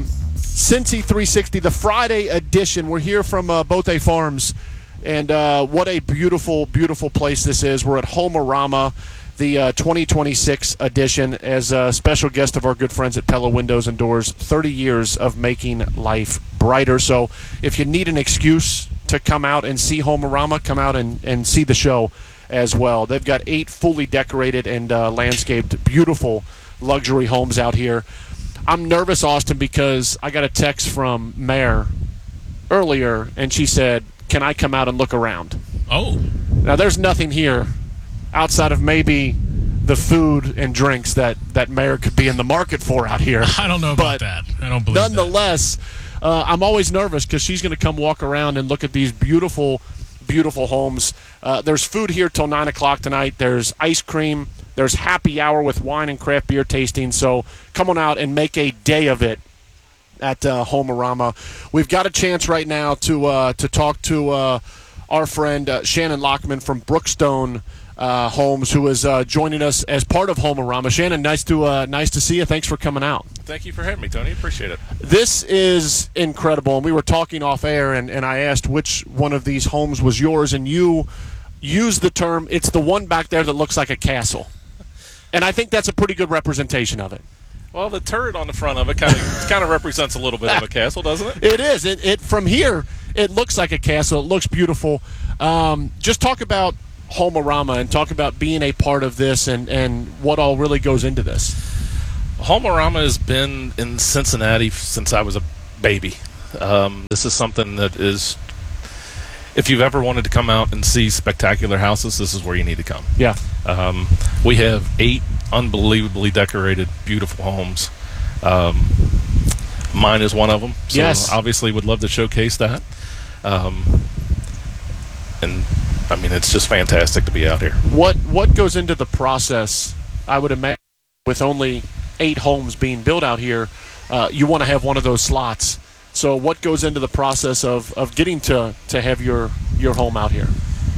Cincy 360, the Friday edition. We're here from Bote Farms, and what a beautiful, beautiful place this is. We're at Homerama, the 2026 edition, as a special guest of our good friends at Pella Windows and Doors. 30 years of making life brighter. So if you need an excuse to come out and see Homerama, come out and see the show as well. They've got 8 fully decorated and landscaped, beautiful luxury homes out here. I'm nervous, Austin, because I got a text from Mare earlier, and she said, can I come out and look around? Oh. Now, there's nothing here outside of maybe the food and drinks that Mare could be in the market for out here. I don't know about that. I don't believe nonetheless, I'm always nervous because she's going to come walk around and look at these beautiful, beautiful homes. There's food here till 9 o'clock tonight. There's ice cream. There's happy hour with wine and craft beer tasting. So come on out and make a day of it at Homerama. We've got a chance right now to talk to our friend Shannon Lockman from Brookstone Holmes, who is joining us as part of Homerama. Shannon, nice to see you. Thanks for coming out. Thank you for having me, Tony. Appreciate it. This is incredible, and we were talking off air, and I asked which one of these homes was yours, and you used the term, it's the one back there that looks like a castle. And I think that's a pretty good representation of it. Well, the turret on the front of it kind of represents a little bit of a castle, doesn't it? It is. It from here, it looks like a castle. It looks beautiful. Just talk about Homerama and talk about being a part of this and what all really goes into this. Homerama has been in Cincinnati since I was a baby. This is something that is, if you've ever wanted to come out and see spectacular houses, this is where you need to come. Yeah. We have 8 unbelievably decorated, beautiful homes. Mine is one of them. So yes. Obviously would love to showcase that. And I mean, it's just fantastic to be out here. What goes into the process? I would imagine with only 8 homes being built out here, you want to have one of those slots. So what goes into the process of getting to have your home out here?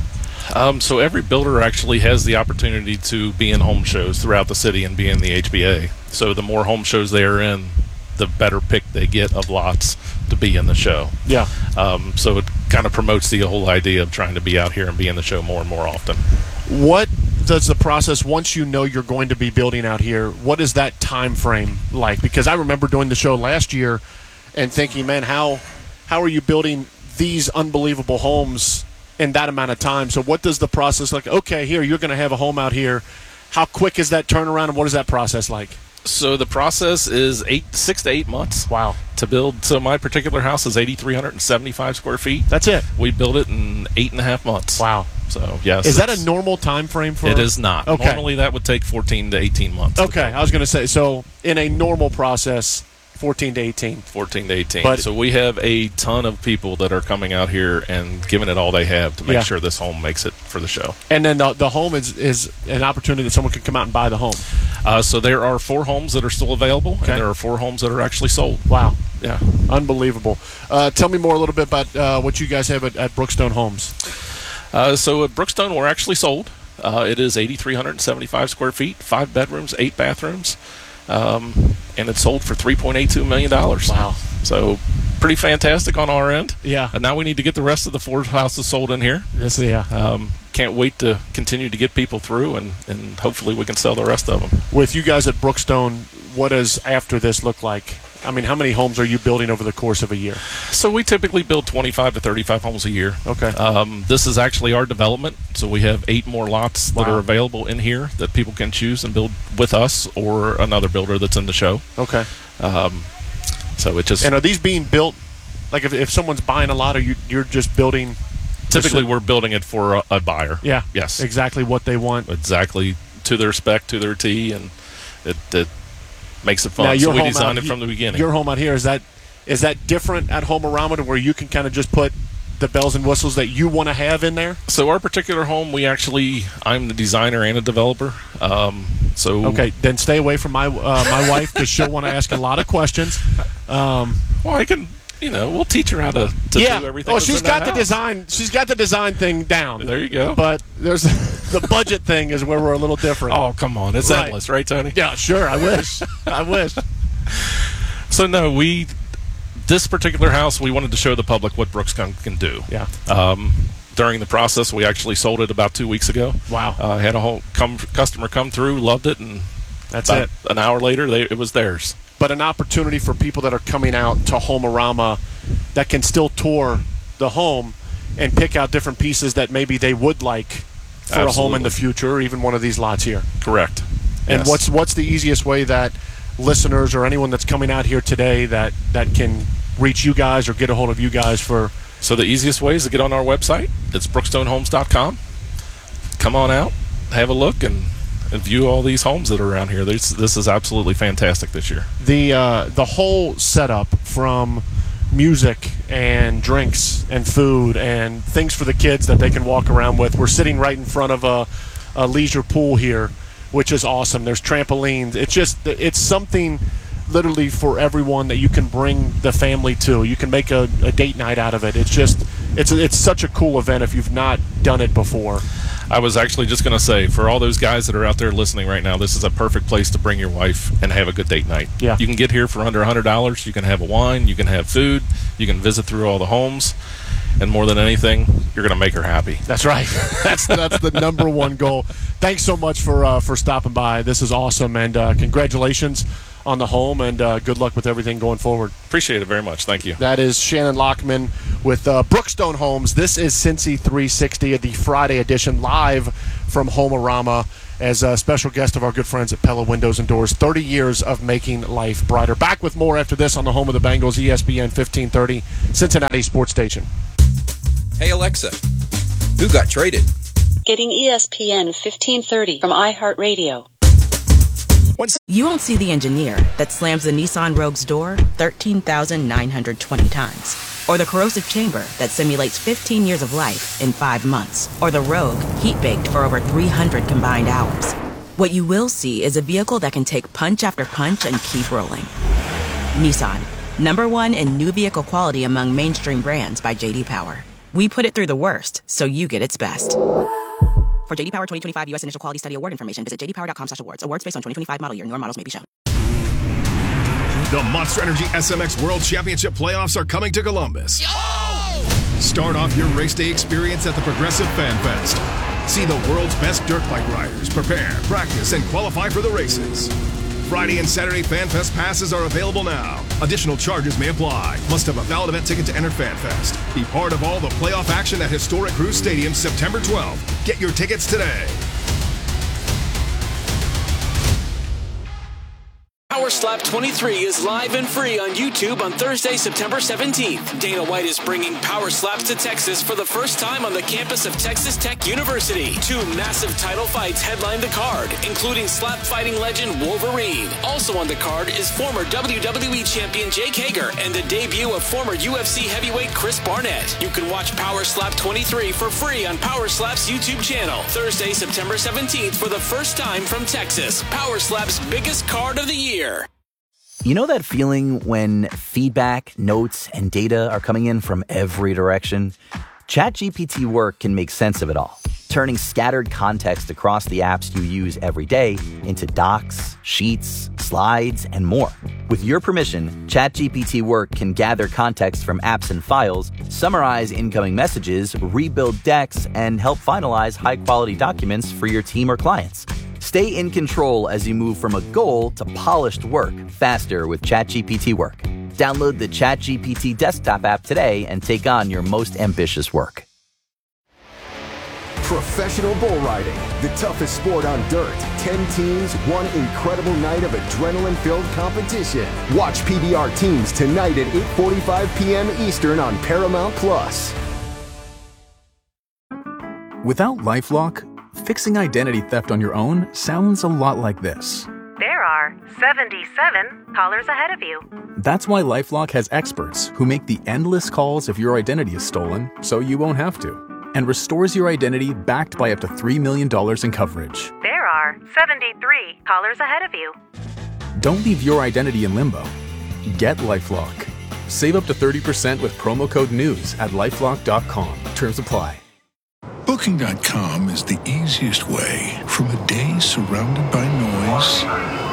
So every builder actually has the opportunity to be in home shows throughout the city and be in the HBA. So the more home shows they are in, the better pick they get of lots to be in the show. Yeah. So it kind of promotes the whole idea of trying to be out here and be in the show more and more often. What does the process, once you know you're going to be building out here, what is that time frame like? Because I remember doing the show last year and thinking, man, how are you building these unbelievable homes in that amount of time? So what does the process like? Okay, here, you're going to have a home out here. How quick is that turnaround, and what is that process like? So the process is 6 to 8 months. Wow. To build. So my particular house is 8,375 square feet. That's it. We built it in 8.5 months. Wow. So yes. Is that a normal time frame for? It is not. Okay. Normally that would take 14 to 18 months. Okay, I was going to say, so in a normal process, 14 to 18. 14 to 18. But, so we have a ton of people that are coming out here and giving it all they have to make sure this home makes it for the show. And then the home is an opportunity that someone can come out and buy the home. So there are 4 homes that are still available, and there are 4 homes that are actually sold. Wow. Yeah. Unbelievable. Tell me more a little bit about what you guys have at Brookstone Homes. So at Brookstone, we're actually sold. It is 8,375 square feet, 5 bedrooms, 8 bathrooms. And it's sold for $3.82 million. Wow. So pretty fantastic on our end. Yeah. And now we need to get the rest of the 4 houses sold in here. Yes, yeah. Can't wait to continue to get people through, and hopefully we can sell the rest of them. With you guys at Brookstone, what does after this look like? I mean, how many homes are you building over the course of a year? So we typically build 25 to 35 homes a year. Okay. This is actually our development, so we have 8 more lots that Wow. are available in here that people can choose and build with us or another builder that's in the show. Okay. So it just... And are these being built, like if someone's buying a lot, or you're just building... Typically we're building it for a buyer. Yeah. Yes. Exactly what they want. Exactly to their spec, to their T, and it makes it fun. Now, so we designed it from the beginning. Your home out here, is that different at Homerama, to where you can kind of just put the bells and whistles that you want to have in there? So our particular home, I'm the designer and a developer. Okay, then stay away from my wife, because she'll want to ask a lot of questions. Well, I can, we'll teach her how to do everything. Oh, she's got the design. She's got the design thing down. There you go. But there's the budget thing is where we're a little different. Oh, come on, it's endless, right, Tony? Yeah, sure. I wish. I wish. So no, this particular house, we wanted to show the public what Brookstone can do. Yeah. During the process, we actually sold it about 2 weeks ago. Wow. Had a whole customer come through, loved it, and that's it. An hour later, it was theirs. But an opportunity for people that are coming out to Homerama that can still tour the home and pick out different pieces that maybe they would like for Absolutely. a home in the future, or even one of these lots here. Correct. And Yes. what's the easiest way that listeners or anyone that's coming out here today that can reach you guys or get a hold of you guys for? So the easiest way is to get on our website. It's brookstonehomes.com. Come on out, have a look, and view all these homes that are around here. This is absolutely fantastic this year. The whole setup, from music and drinks and food and things for the kids that they can walk around with. We're sitting right in front of a leisure pool here, which is awesome. There's trampolines. It's something literally for everyone that you can bring the family to. You can make a date night out of it. It's such a cool event if you've not done it before. I was actually just going to say, for all those guys that are out there listening right now, this is a perfect place to bring your wife and have a good date night. Yeah. You can get here for under $100. You can have a wine. You can have food. You can visit through all the homes. And more than anything, you're going to make her happy. That's right. That's the number one goal. Thanks so much for stopping by. This is awesome, and congratulations on the home, and good luck with everything going forward. Appreciate it very much. Thank you. That is Shannon Lockman with Brookstone Homes. This is Cincy 360, the Friday edition, live from Homerama, as a special guest of our good friends at Pella Windows and Doors. 30 years of making life brighter. Back with more after this on the home of the Bengals, ESPN 1530, Cincinnati Sports Station. Hey Alexa, who got traded? Getting ESPN 1530 from iHeartRadio. You won't see the engineer that slams the Nissan Rogue's door 13,920 times. Or the corrosive chamber that simulates 15 years of life in 5 months. Or the Rogue heat-baked for over 300 combined hours. What you will see is a vehicle that can take punch after punch and keep rolling. Nissan, #1 in new vehicle quality among mainstream brands by J.D. Power. We put it through the worst, so you get its best. For J.D. Power 2025 U.S. Initial Quality Study Award information, visit jdpower.com/awards. Awards based on 2025 model year. Newer models may be shown. The Monster Energy SMX World Championship playoffs are coming to Columbus. Start off your race day experience at the Progressive Fan Fest. See the world's best dirt bike riders prepare, practice, and qualify for the races. Friday and Saturday Fan Fest passes are available now. Additional charges may apply. Must have a valid event ticket to enter Fan Fest. Be part of all the playoff action at historic Cruz Stadium September 12th. Get your tickets today. Power Slap 23 is live and free on YouTube on Thursday, September 17th. Dana White is bringing Power Slaps to Texas for the first time on the campus of Texas Tech University. 2 massive title fights headline the card, including slap fighting legend Wolverine. Also on the card is former WWE champion Jake Hager and the debut of former UFC heavyweight Chris Barnett. You can watch Power Slap 23 for free on Power Slap's YouTube channel. Thursday, September 17th for the first time from Texas. Power Slap's biggest card of the year. You know that feeling when feedback, notes, and data are coming in from every direction? ChatGPT Work can make sense of it all, turning scattered context across the apps you use every day into docs, sheets, slides, and more. With your permission, ChatGPT Work can gather context from apps and files, summarize incoming messages, rebuild decks, and help finalize high-quality documents for your team or clients. Stay in control as you move from a goal to polished work faster with ChatGPT Work. Download the ChatGPT desktop app today and take on your most ambitious work. Professional bull riding, the toughest sport on dirt. 10 teams, one incredible night of adrenaline-filled competition. Watch PBR teams tonight at 8:45 p.m. Eastern on Paramount+. Without LifeLock, fixing identity theft on your own sounds a lot like this. There are 77 callers ahead of you. That's why LifeLock has experts who make the endless calls if your identity is stolen so you won't have to, and restores your identity backed by up to $3 million in coverage. There are 73 callers ahead of you. Don't leave your identity in limbo. Get LifeLock. Save up to 30% with promo code NEWS at LifeLock.com. Terms apply. Booking.com is the easiest way from a day surrounded by noise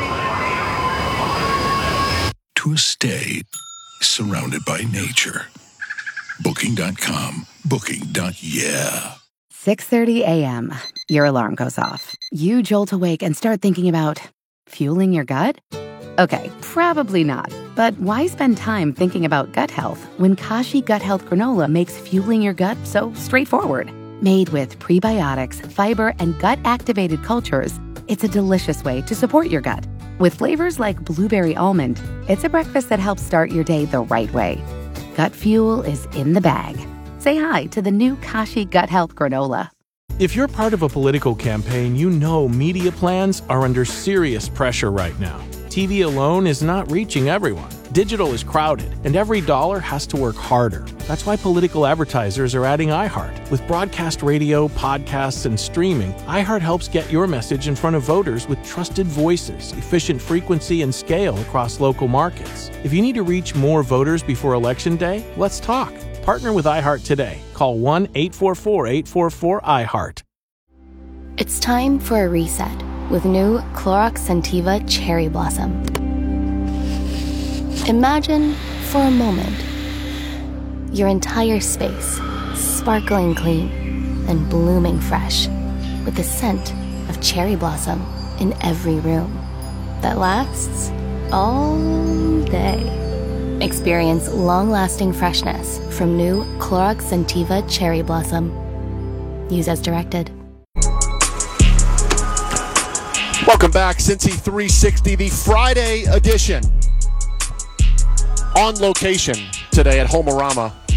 to a stay surrounded by nature. Booking.com. Booking.yeah. 6:30 a.m. Your alarm goes off. You jolt awake and start thinking about fueling your gut? Okay, probably not. But why spend time thinking about gut health when Kashi Gut Health Granola makes fueling your gut so straightforward? Made with prebiotics, fiber, and gut-activated cultures, it's a delicious way to support your gut. With flavors like blueberry almond, it's a breakfast that helps start your day the right way. Gut fuel is in the bag. Say hi to the new Kashi Gut Health Granola. If you're part of a political campaign, you know media plans are under serious pressure right now. TV alone is not reaching everyone. Digital is crowded, and every dollar has to work harder. That's why political advertisers are adding iHeart. With broadcast radio, podcasts, and streaming, iHeart helps get your message in front of voters with trusted voices, efficient frequency, and scale across local markets. If you need to reach more voters before Election Day, let's talk. Partner with iHeart today. Call 1-844-844-iHeart. It's time for a reset with new Clorox Scentiva Cherry Blossom. Imagine, for a moment, your entire space sparkling clean and blooming fresh with the scent of cherry blossom in every room that lasts all day. Experience long-lasting freshness from new Clorox Scentiva Cherry Blossom. Use as directed. Welcome back, Cincy 360, the Friday edition. On location today at Homerama